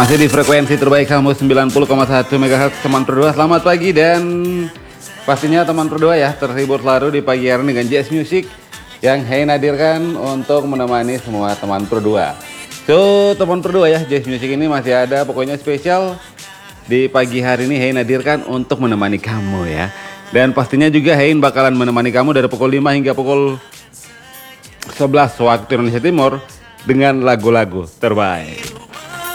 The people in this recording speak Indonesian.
Masih di frekuensi terbaik kamu 90,1 MHz teman berdua. Selamat pagi dan pastinya teman berdua ya terhibur selalu di pagi hari dengan Jazz Music yang Hein hadirkan untuk menemani semua teman berdua. So teman berdua ya, Jazz Music ini masih ada pokoknya spesial di pagi hari ini Hein hadirkan untuk menemani kamu ya. Dan pastinya juga Hein bakalan menemani kamu dari pukul 5 hingga pukul 11 waktu Indonesia Timur dengan lagu-lagu terbaik.